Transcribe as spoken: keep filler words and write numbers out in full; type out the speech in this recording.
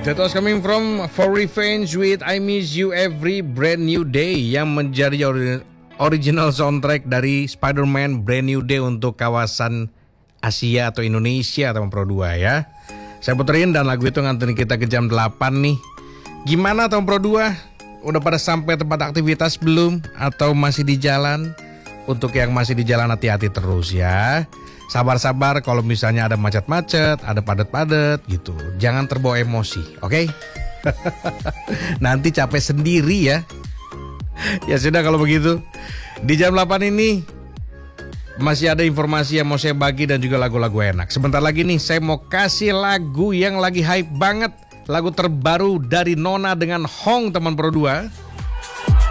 That was coming from For Revenge with I Miss You Every Brand New Day, yang menjadi ori- original soundtrack dari Spider-Man Brand New Day untuk kawasan Asia atau Indonesia teman Pro dua ya. Saya puterin dan lagu itu nganterin kita ke jam delapan nih. Gimana teman Pro dua? Udah pada sampai tempat aktivitas belum? Atau masih di jalan? Untuk yang masih di jalan hati-hati terus ya. Sabar-sabar kalau misalnya ada macet-macet, ada padat-padat gitu. Jangan terbawa emosi, oke? Okay? Nanti capek sendiri ya. Ya sudah kalau begitu. Di jam delapan ini masih ada informasi yang mau saya bagi dan juga lagu-lagu enak. Sebentar lagi nih saya mau kasih lagu yang lagi hype banget. Lagu terbaru dari Nona dengan Hong teman Pro dua.